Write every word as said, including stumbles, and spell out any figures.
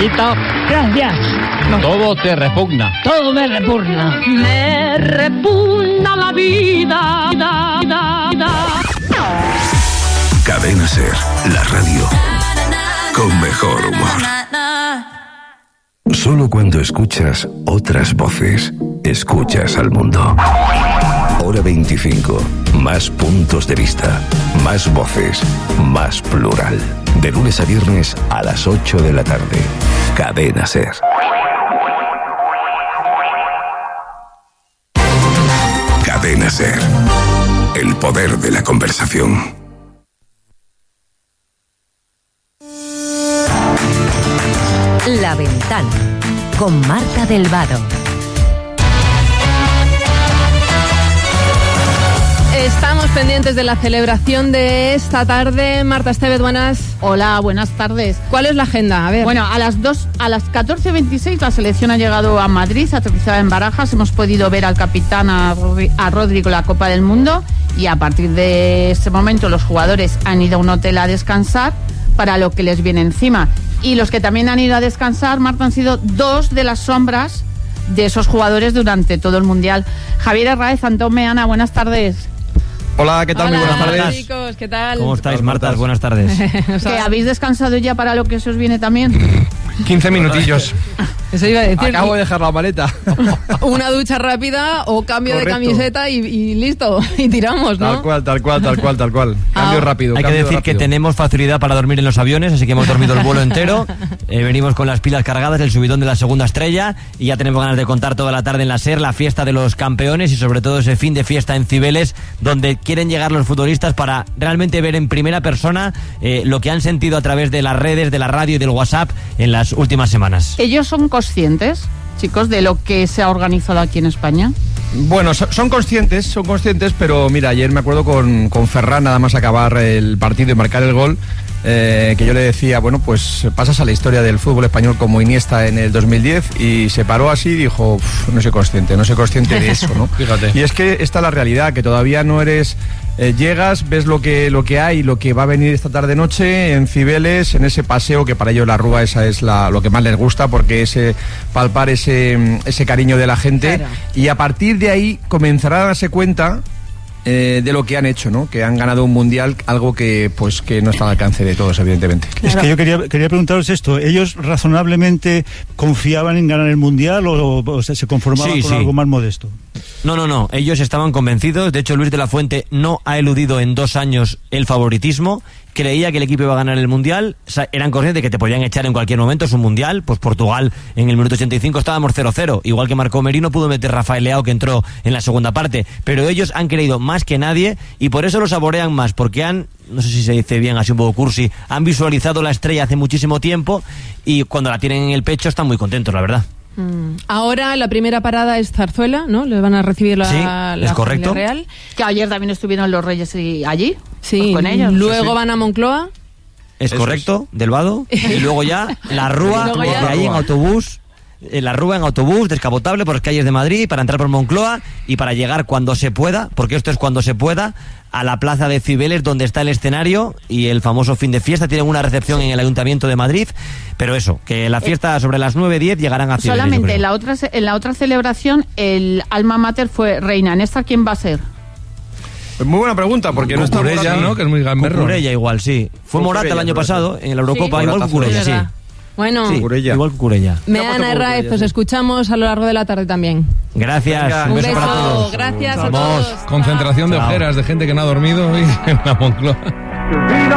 Cafelito. Gracias. Todo te repugna. Todo me repugna. Me repugna la vida. Da, da, da. Cadena Ser, la radio con mejor humor. Solo cuando escuchas otras voces, escuchas al mundo. Hora veinticinco. Más puntos de vista, más voces, más plural. De lunes a viernes a las ocho de la tarde. Cadena Ser. Cadena Ser. El poder de la conversación. La Ventana, con Marta del Vado. Estamos pendientes de la celebración de esta tarde. Marta Estevez, buenas. Hola, buenas tardes. ¿Cuál es la agenda? A ver. Bueno, a las dos, a las catorce veintiséis la selección ha llegado a Madrid, aterrizada en Barajas. Hemos podido ver al capitán, a, a Rodri con la Copa del Mundo, y a partir de ese momento los jugadores han ido a un hotel a descansar para lo que les viene encima. Y los que también han ido a descansar, Marta, han sido dos de las sombras de esos jugadores durante todo el Mundial. Javier Herráez, Antón Meana, buenas tardes. Hola, ¿qué tal? Hola, muy buenas tardes. Hola, chicos, ¿qué tal? ¿Cómo estáis, Marta? Buenas tardes. ¿Que habéis descansado ya para lo que se os viene también? quince minutillos. Eso iba a decir. Acabo de dejar la maleta. Una ducha rápida o cambio Correcto. de camiseta y, y listo, y tiramos, ¿no? Tal cual, tal cual, tal cual, tal cual. Cambio Ah, rápido. Hay que cambio decir rápido. que tenemos facilidad para dormir en los aviones, así que hemos dormido el vuelo entero. Eh, venimos con las pilas cargadas, el subidón de la segunda estrella, y ya tenemos ganas de contar toda la tarde en la SER la fiesta de los campeones y sobre todo ese fin de fiesta en Cibeles, donde quieren llegar los futbolistas para realmente ver en primera persona eh, lo que han sentido a través de las redes, de la radio y del WhatsApp en las últimas semanas. ¿Ellos son conscientes, chicos, de lo que se ha organizado aquí en España? Bueno, so- son conscientes, son conscientes, pero mira, ayer me acuerdo con, con Ferran, nada más acabar el partido y marcar el gol, eh, que yo le decía, bueno, pues pasas a la historia del fútbol español como Iniesta en el dos mil diez, y se paró así y dijo, no soy consciente, no soy consciente de eso, ¿no? Fíjate. Y es que esta es la realidad, que todavía no eres... Eh, llegas, ves lo que lo que hay, lo que va a venir esta tarde-noche en Cibeles, en ese paseo, que para ellos la Rúa esa es la, lo que más les gusta, porque es eh, palpar ese, ese cariño de la gente, Claro. y a partir de ahí comenzarán a darse cuenta eh, de lo que han hecho, ¿no? Que han ganado un mundial, algo que pues que no está al alcance de todos, evidentemente. Es que yo quería, quería preguntaros esto. ¿Ellos razonablemente confiaban en ganar el mundial o, o se, se conformaban Sí, con sí. algo más modesto? No, no, no. Ellos estaban convencidos. De hecho, Luis de la Fuente no ha eludido en dos años el favoritismo. Creía que el equipo iba a ganar el Mundial. O sea, eran conscientes de que te podían echar en cualquier momento. Es un Mundial. Pues Portugal en el minuto ochenta y cinco estábamos cero cero. Igual que marcó Merino, pudo meter Rafael Leao, que entró en la segunda parte. Pero ellos han creído más que nadie y por eso lo saborean más. Porque han, no sé si se dice bien, así un poco cursi, han visualizado la estrella hace muchísimo tiempo y cuando la tienen en el pecho están muy contentos, la verdad. Ahora la primera parada es Zarzuela, ¿no? Le van a recibir la, Sí, la es correcto. familia real. Que ayer también estuvieron los Reyes y- allí, Sí, pues con ellos. luego Sí, sí. van a Moncloa. Es Eso correcto, del Vado. Y luego ya la Rúa, Y luego ya- de ahí en autobús. eh, La Rúa en autobús, descapotable por las calles de Madrid, para entrar por Moncloa y para llegar cuando se pueda, porque esto es cuando se pueda, a la plaza de Cibeles, donde está el escenario y el famoso fin de fiesta. Tienen una recepción en el Ayuntamiento de Madrid, pero eso, que la fiesta sobre las nueve diez llegarán a Cibeles. yo Solamente creo. en la otra ce- en la otra celebración el alma mater fue reina. ¿En esta quién va a ser? Pues muy buena pregunta, porque no está Cucurella, Morata. ¿no? Que es muy gamberro. Cucurella igual, sí. Fue Morata el Cucurella, año Morata. pasado, en la Eurocopa, Sí. igual Moratazo. Cucurella, Es sí. verdad. Bueno, Sí, Cucurella. igual Cucurella. me Una Ana foto Herráez, Cucurella, os sí. escuchamos a lo largo de la tarde también. Gracias, Venga. un Un beso, beso, para todos. gracias a Vamos. todos. Concentración de Chao. ojeras de gente que no ha dormido y en la Moncloa.